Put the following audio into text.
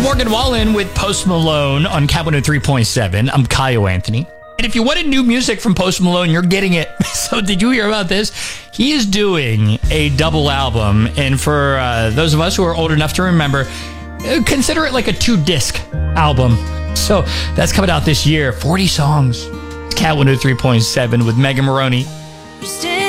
Morgan Wallen with Post Malone on Cat 103.7. I'm Kyle Anthony. And if you wanted new music from Post Malone, you're getting it. So did you hear about this? He is doing a double album. And for those of us who are old enough to remember, consider it like a 2-disc album. So that's coming out this year. 40 songs. Cat 103.7 with Megan Maroney.